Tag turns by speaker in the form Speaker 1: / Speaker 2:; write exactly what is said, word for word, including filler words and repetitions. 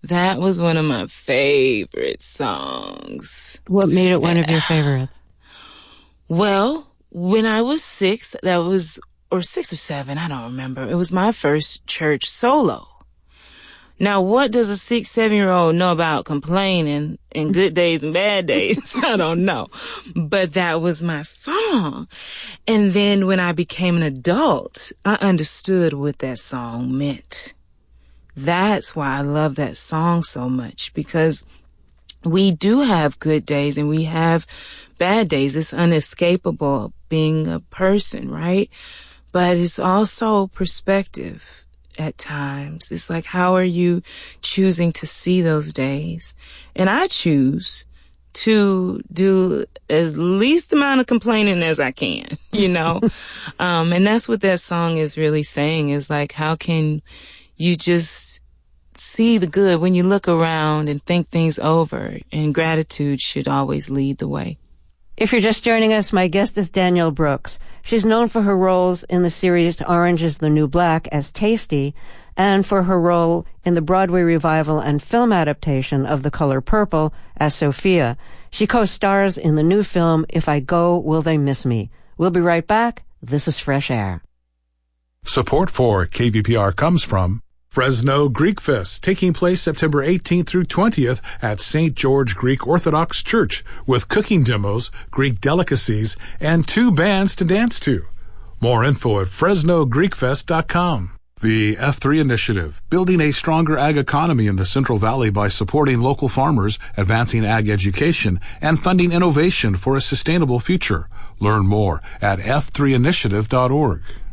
Speaker 1: That was one of my favorite songs.
Speaker 2: What made it one of your favorites?
Speaker 1: Well, when I was six, that was, or six or seven, I don't remember. It was my first church solo. Now, what does a six, seven-year-old know about complaining in good days and bad days? I don't know. But that was my song. And then when I became an adult, I understood what that song meant. That's why I love that song so much, because we do have good days and we have bad days. It's unescapable being a person, right? But it's also perspective. At times, it's like, how are you choosing to see those days? And I choose to do as least amount of complaining as I can, you know? um, and that's what that song is really saying, is like, how can you just see the good when you look around and think things over? And gratitude should always lead the way.
Speaker 2: If you're just joining us, my guest is Danielle Brooks. She's known for her roles in the series Orange is the New Black as Tasty, and for her role in the Broadway revival and film adaptation of The Color Purple as Sophia. She co-stars in the new film If I Go, Will They Miss Me? We'll be right back. This is Fresh Air.
Speaker 3: Support for K V P R comes from Fresno Greek Fest, taking place September eighteenth through twentieth at Saint George Greek Orthodox Church, with cooking demos, Greek delicacies, and two bands to dance to. More info at fresno greek fest dot com. The F three Initiative, building a stronger ag economy in the Central Valley by supporting local farmers, advancing ag education, and funding innovation for a sustainable future. Learn more at f three initiative dot org.